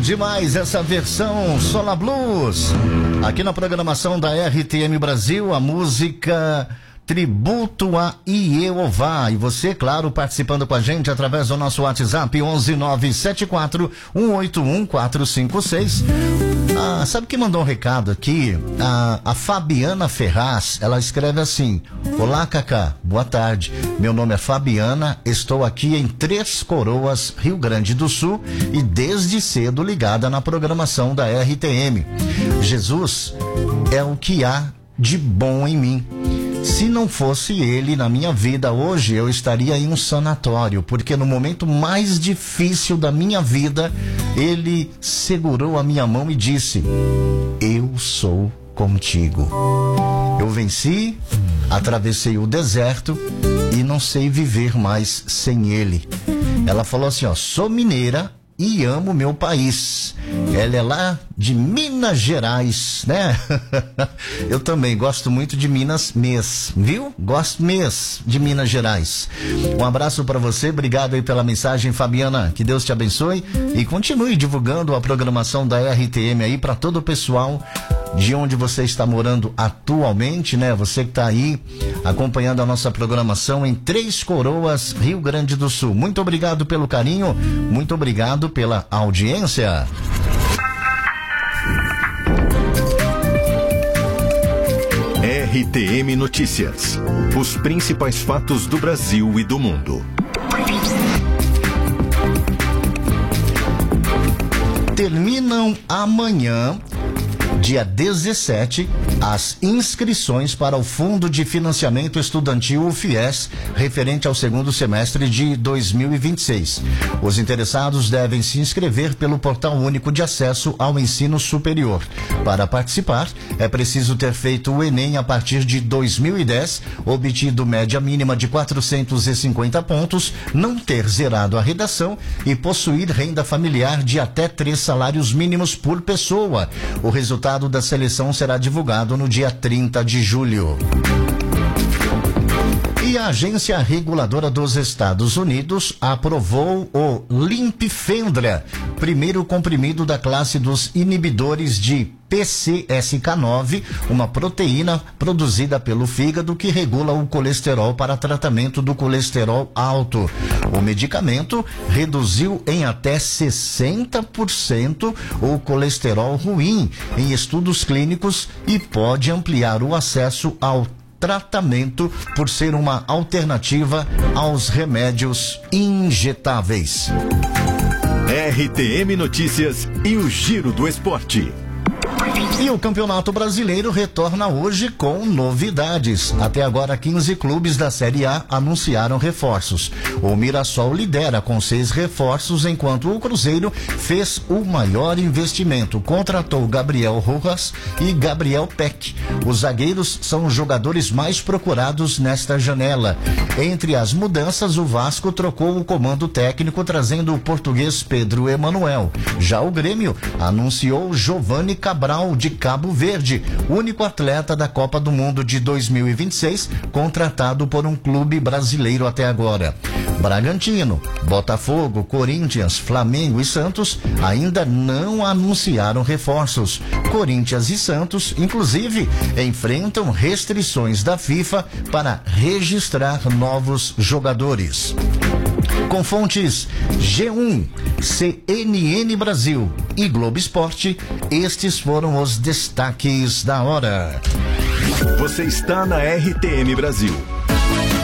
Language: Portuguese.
demais essa versão Sola Blues. Aqui na programação da RTM Brasil, a música Tributo a Iêová. E você, claro, participando com a gente através do nosso WhatsApp 11974181456. Sabe quem mandou um recado aqui? A Fabiana Ferraz, ela escreve assim: olá, Cacá, boa tarde, meu nome é Fabiana, estou aqui em Três Coroas, Rio Grande do Sul, e desde cedo ligada na programação da RTM. Jesus é o que há de bom em mim. Se não fosse ele na minha vida hoje, eu estaria em um sanatório, porque no momento mais difícil da minha vida, ele segurou a minha mão e disse: eu sou contigo. Eu venci, atravessei o deserto e não sei viver mais sem ele. Ela falou assim, sou mineira e amo meu país. Ela é lá de Minas Gerais, né? Eu também gosto muito de Minas mesmo, viu? Gosto mesmo de Minas Gerais. Um abraço para você, obrigado aí pela mensagem, Fabiana. Que Deus te abençoe e continue divulgando a programação da RTM aí para todo o pessoal de onde você está morando atualmente, né? Você que está aí acompanhando a nossa programação em Três Coroas, Rio Grande do Sul. Muito obrigado pelo carinho, muito obrigado pela audiência. RTM Notícias. Os principais fatos do Brasil e do mundo. Terminam amanhã, dia 17, as inscrições para o Fundo de Financiamento Estudantil, o FIES, referente ao segundo semestre de 2026. Os interessados devem se inscrever pelo Portal Único de Acesso ao Ensino Superior. Para participar, é preciso ter feito o Enem a partir de 2010, obtido média mínima de 450 pontos, não ter zerado a redação e possuir renda familiar de até 3 salários mínimos por pessoa. O resultado da seleção será divulgado no dia 30 de julho. E a Agência Reguladora dos Estados Unidos aprovou o Limpfendra, primeiro comprimido da classe dos inibidores de PCSK9, uma proteína produzida pelo fígado que regula o colesterol para tratamento do colesterol alto. O medicamento reduziu em até 60% o colesterol ruim em estudos clínicos e pode ampliar o acesso ao tratamento por ser uma alternativa aos remédios injetáveis. RTM Notícias e o Giro do Esporte. E o Campeonato Brasileiro retorna hoje com novidades. Até agora, 15 clubes da Série A anunciaram reforços. O Mirassol lidera com 6 reforços, enquanto o Cruzeiro fez o maior investimento. Contratou Gabriel Rojas e Gabriel Peck. Os zagueiros são os jogadores mais procurados nesta janela. Entre as mudanças, o Vasco trocou o comando técnico, trazendo o português Pedro Emanuel. Já o Grêmio anunciou Giovanni Cabral, de Cabo Verde, único atleta da Copa do Mundo de 2026, contratado por um clube brasileiro até agora. Bragantino, Botafogo, Corinthians, Flamengo e Santos ainda não anunciaram reforços. Corinthians e Santos, inclusive, enfrentam restrições da FIFA para registrar novos jogadores. Com fontes G1, CNN Brasil e Globo Esporte, estes foram os destaques da hora. Você está na RTM Brasil.